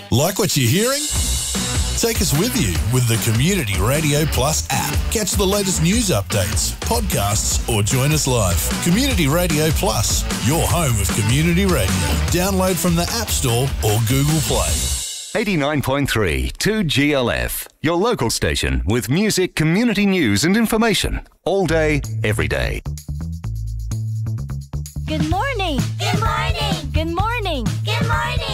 Like what you're hearing? Take us with you with the Community Radio Plus app. Catch the latest news updates, podcasts, or join us live. Community Radio Plus, your home of community radio. Download from the App Store or Google Play. 89.3 2GLF, your local station with music, community news and information. All day, every day. Good morning. Good morning. Good morning. Good morning.